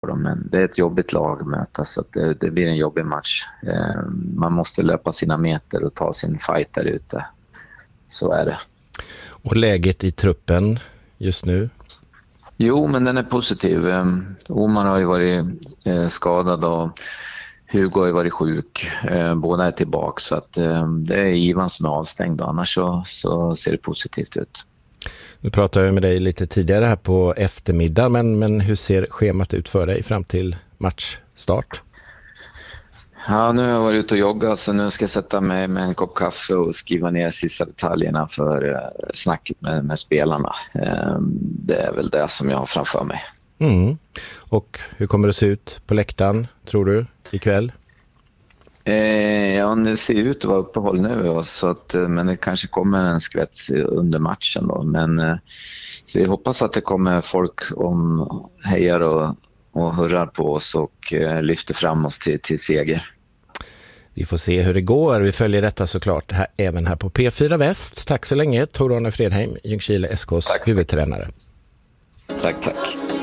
dem, men det är ett jobbigt lag att möta, så att det blir en jobbig match. Man måste löpa sina meter och ta sin fight där ute. Så är det. Och läget i truppen just nu? Jo, men den är positiv. Omar har ju varit skadad och Hugo har ju varit sjuk. Båda är tillbaka, så att det är Ivan som är avstängd. Annars så ser det positivt ut. Nu pratade jag med dig lite tidigare här på eftermiddag, men hur ser schemat ut för dig fram till matchstart? Ja, nu har jag varit ute och joggat, så nu ska jag sätta mig med en kopp kaffe och skriva ner sista detaljerna för snacket med spelarna. Det är väl det som jag har framför mig. Mm. Och hur kommer det se ut på läktaren, tror du, ikväll? Ja, det ser ut att vara uppehåll nu, så att, men det kanske kommer en skvätt under matchen då. Men så vi hoppas att det kommer folk om hejar och hurrar på oss och lyfter fram oss till seger. Vi får se hur det går. Vi följer detta såklart även här på P4 Väst. Tack så länge, Tor-Arne Fredheim, Ljungskile SKs huvudtränare. Tack.